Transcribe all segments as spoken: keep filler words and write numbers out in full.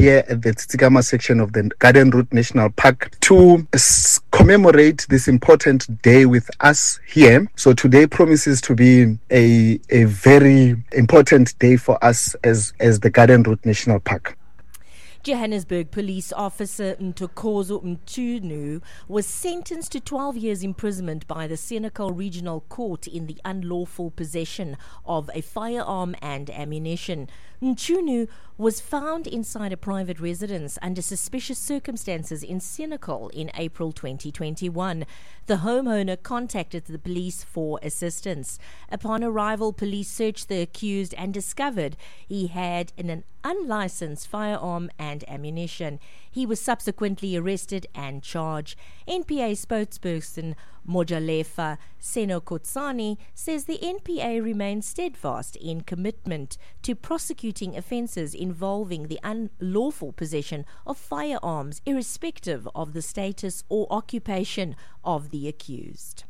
here at the Tsitsikamma section of the Garden Route National Park to s- commemorate this important day with us here. So today promises to be a a very important day for us as, as the Garden Route National Park. Johannesburg police officer Ntokozo Mchunu was sentenced to twelve years imprisonment by the Senekal Regional Court in the unlawful possession of a firearm and ammunition. Mchunu was found inside a private residence under suspicious circumstances in Senekal in April twenty twenty-one. The homeowner contacted the police for assistance. Upon arrival, police searched the accused and discovered he had an unlicensed firearm and ammunition. He was subsequently arrested and charged. N P A spokesperson Mojalefa Senokotsani says the N P A remains steadfast in commitment to prosecuting offences involving the unlawful possession of firearms, irrespective of the status or occupation of the accused.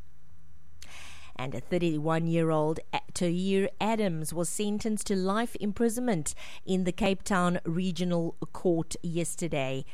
And a thirty-one-year-old Tahir Adams was sentenced to life imprisonment in the Cape Town Regional Court yesterday,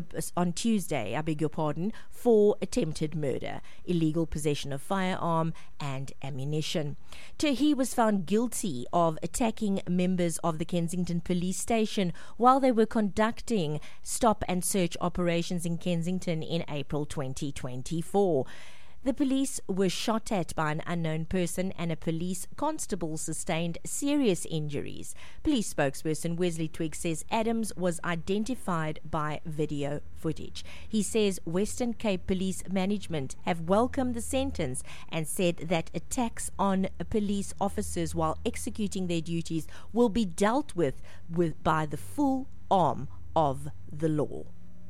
on Tuesday, I beg your pardon, for attempted murder, illegal possession of firearm and ammunition. Tahir was found guilty of attacking members of the Kensington police station while they were conducting stop and search operations in Kensington in April twenty twenty-four. The police were shot at by an unknown person and a police constable sustained serious injuries. Police spokesperson Wesley Twiggs says Adams was identified by video footage. He says Western Cape Police Management have welcomed the sentence and said that attacks on police officers while executing their duties will be dealt with, with by the full arm of the law.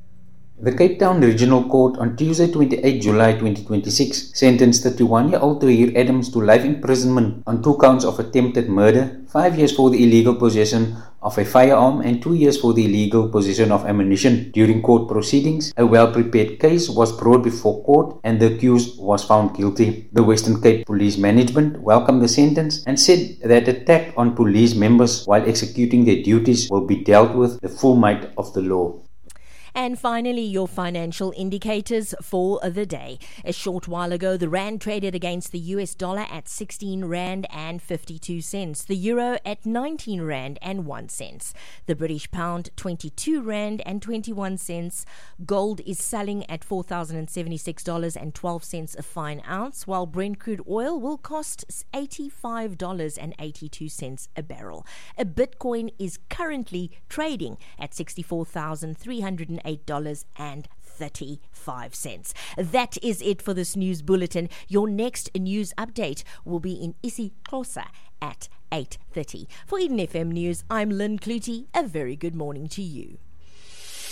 The Cape Town Regional Court on Tuesday, twenty-eighth July twenty twenty-six, sentenced thirty-one-year-old Tahir Adams to life imprisonment on two counts of attempted murder, five years for the illegal possession of a firearm, and two years for the illegal possession of ammunition. During court proceedings, a well-prepared case was brought before court and the accused was found guilty. The Western Cape Police Management welcomed the sentence and said that attack on police members while executing their duties will be dealt with the full might of the law. And finally, your financial indicators for the day. A short while ago, the rand traded against the U S dollar at sixteen rand and fifty-two cents. The euro at nineteen rand and one cent. The British pound twenty-two rand and twenty-one cents. Gold is selling at four thousand seventy-six dollars and twelve cents a fine ounce, while Brent crude oil will cost eighty-five dollars and eighty-two cents a barrel. A Bitcoin is currently trading at sixty-four thousand three hundred eight dollars and thirty-five cents. That is it for this news bulletin. Your next news update will be in isiXhosa at eight thirty. For Eden F M News, I'm Lynn Clutie. A very good morning to you.